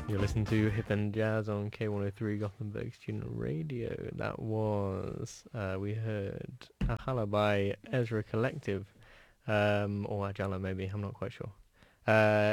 You're listening to Hip and Jazz on K103 Gothenburg Student Radio. That was, we heard Ahala by Ezra Collective, or Ajala maybe, I'm not quite sure.